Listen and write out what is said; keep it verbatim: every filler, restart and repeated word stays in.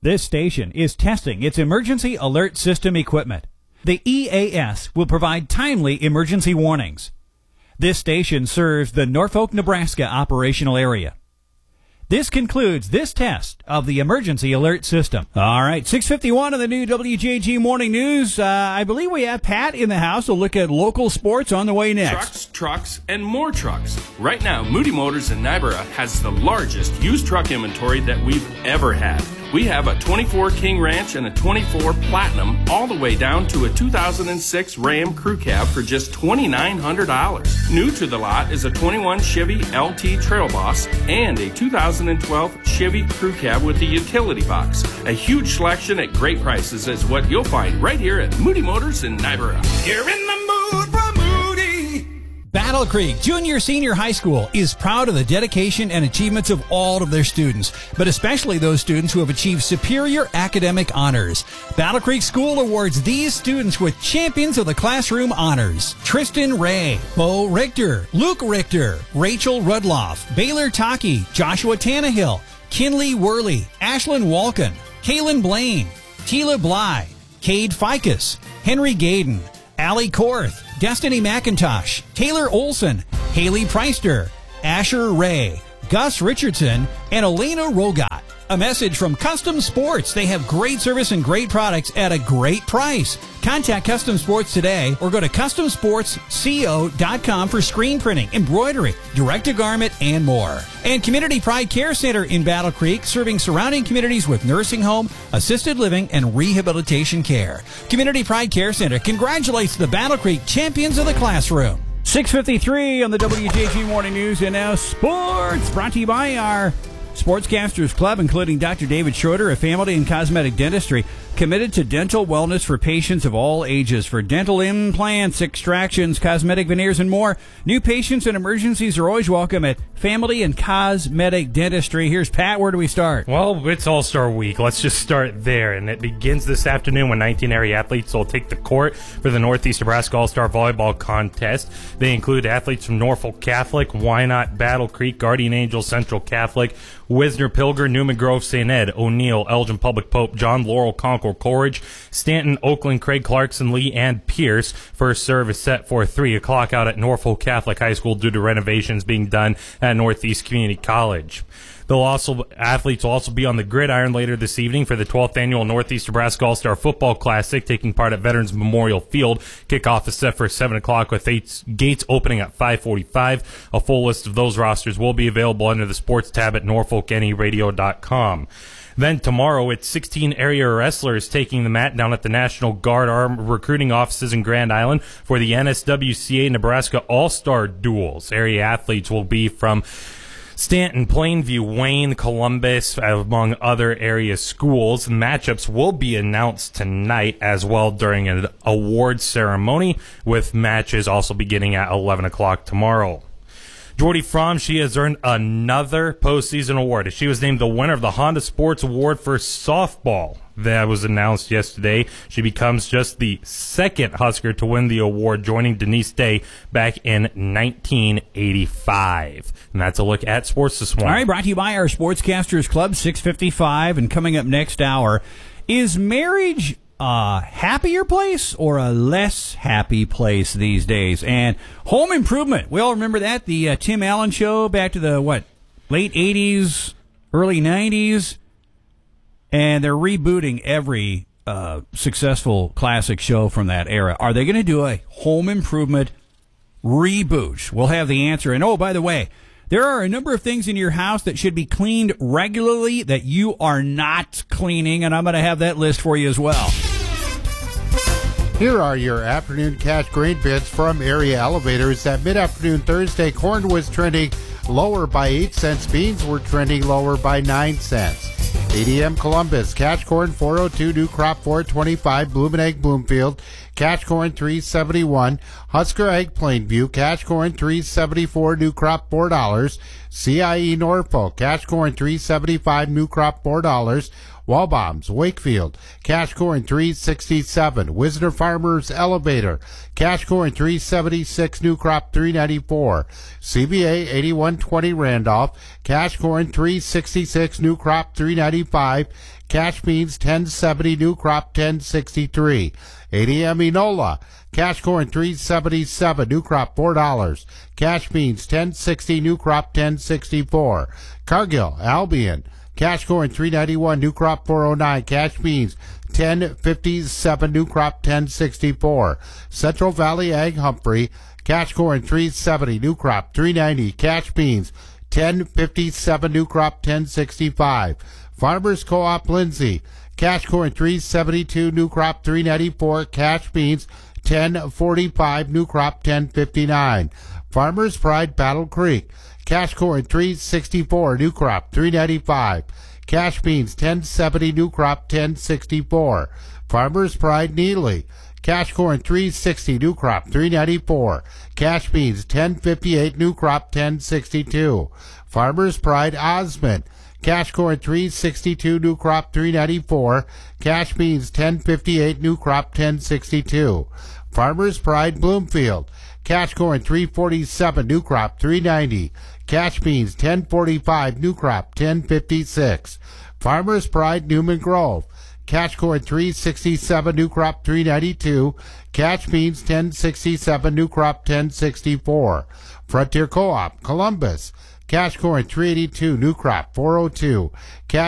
This station is testing its emergency alert system equipment. The E A S will provide timely emergency warnings. This station serves the Norfolk, Nebraska operational area. This concludes this test of the emergency alert system. All right, six fifty-one on the new W J G Morning News. Uh, I believe we have Pat in the house. We'll look at local sports on the way next. Trucks, trucks, and more trucks. Right now, Moody Motors in Nyborough has the largest used truck inventory that we've ever had. We have a twenty-four King Ranch and a twenty-four Platinum, all the way down to a two thousand six Ram Crew Cab for just twenty-nine hundred dollars. New to the lot is a twenty-one Chevy L T Trail Boss and a two thousand twelve Chevy Crew Cab with the utility box. A huge selection at great prices is what you'll find right here at Moody Motors in Nyborough. You're in the mood for Moody. Battle Creek Junior Senior High School is proud of the dedication and achievements of all of their students, but especially those students who have achieved superior academic honors. Battle Creek School awards these students with Champions of the Classroom honors: Tristan Ray, Bo Richter, Luke Richter, Rachel Rudloff, Baylor Taki, Joshua Tannehill, Kinley Worley, Ashlyn Walken, Kaylin Blaine, Tila Bly, Cade Ficus, Henry Gaden, Allie Korth, Destiny McIntosh, Taylor Olson, Haley Preister, Asher Ray, Gus Richardson, and Elena Rogat. A message from Custom Sports. They have great service and great products at a great price. Contact Custom Sports today or go to custom sports co dot com for screen printing, embroidery, direct-to-garment, and more. And Community Pride Care Center in Battle Creek, serving surrounding communities with nursing home, assisted living, and rehabilitation care. Community Pride Care Center congratulates the Battle Creek champions of the classroom. six fifty-three on the W J G Morning News, and now sports, brought to you by our Sportscasters Club, including Doctor David Schroeder of Family and Cosmetic Dentistry, committed to dental wellness for patients of all ages. For dental implants, extractions, cosmetic veneers, and more, new patients and emergencies are always welcome at Family and Cosmetic Dentistry. Here's Pat. Where do we start? Well, it's All-Star Week. Let's just start there. And it begins this afternoon when nineteen area athletes will take the court for the Northeast Nebraska All-Star Volleyball Contest. They include athletes from Norfolk Catholic, Wynot, Battle Creek, Guardian Angels, Central Catholic, Wisner, Pilger, Newman Grove, Saint Ed, O'Neill, Elgin Public Pope, John Laurel, Concord, Coleridge, Stanton, Oakland, Craig, Clarkson, Lee, and Pierce. First serve is set for three o'clock out at Norfolk Catholic High School due to renovations being done at Northeast Community College. They'll also, athletes will also be on the gridiron later this evening for the twelfth annual Northeast Nebraska All-Star Football Classic, taking part at Veterans Memorial Field. Kickoff is set for seven o'clock with eight gates opening at five forty-five. A full list of those rosters will be available under the sports tab at norfolk n e radio dot com. Then tomorrow, it's sixteen area wrestlers taking the mat down at the National Guard Armed Recruiting Offices in Grand Island for the N S W C A Nebraska All-Star Duels. Area athletes will be from Stanton, Plainview, Wayne, Columbus, among other area schools. Matchups will be announced tonight as well during an award ceremony, with matches also beginning at eleven o'clock tomorrow. Jordy Fromm, she has earned another postseason award. She was named the winner of the Honda Sports Award for softball. That was announced yesterday. She becomes just the second Husker to win the award, joining Denise Day back in nineteen eighty-five. And that's a look at sports this morning. All right, brought to you by our Sportscasters Club, six fifty-five. And coming up next hour, is marriage a happier place or a less happy place these days? And home improvement. We all remember that, the uh, Tim Allen show back to the, what, late eighties, early nineties. And they're rebooting every uh, successful classic show from that era. Are they going to do a home improvement reboot? We'll have the answer. And, oh, by the way, there are a number of things in your house that should be cleaned regularly that you are not cleaning, and I'm going to have that list for you as well. Here are your afternoon cash grain bids from Area Elevators. At mid-afternoon Thursday, corn was trending lower by eight cents. Beans were trending lower by nine cents. A D M Columbus, cash corn four oh two, new crop four twenty-five. Bloom and Egg Bloomfield, cash corn three seventy-one. Husker Egg Plainview, cash corn three seventy-four, new crop four dollars. C I E Norfolk, cash corn three seventy-five, new crop four dollars. Walbaum's Wakefield, cash corn three sixty-seven. Wisner Farmers Elevator, cash corn three seventy-six. New crop three ninety-four. C B A eighty-one twenty Randolph, cash corn three sixty-six. New crop three ninety-five. Cash beans ten seventy. New crop ten sixty-three. A D M Enola, cash corn three seventy-seven. New crop four dollars. Cash beans ten sixty. New crop ten sixty-four. Cargill Albion, cash corn three ninety-one. New crop four oh nine. Cash beans ten fifty-seven. New crop ten sixty-four. Central Valley Ag Humphrey, cash corn three seventy. New crop three ninety. Cash beans ten fifty-seven. New crop ten sixty-five. Farmers Co-op Lindsay, cash corn three seventy-two. New crop three ninety-four. Cash beans ten forty-five. New crop ten fifty-nine. Farmers Pride Battle Creek, cash corn three sixty-four. New crop three ninety-five. Cash beans ten seventy. New crop ten sixty-four. Farmers Pride Neely, cash corn three sixty. New crop three ninety-four. Cash beans ten fifty-eight. New crop ten sixty-two. Farmers Pride Osmond, cash corn three sixty-two. New crop three ninety-four. Cash beans ten fifty-eight. New crop ten sixty-two. Farmers Pride Bloomfield, cash corn three forty-seven. New crop three ninety. Cash beans ten forty-five. New crop ten fifty-six. Farmers Pride Newman Grove, cash corn three sixty-seven. New crop three ninety-two. Cash beans ten sixty-seven. New crop ten sixty-four. Frontier Co-op Columbus, cash corn three eighty-two. New crop four oh two. Cash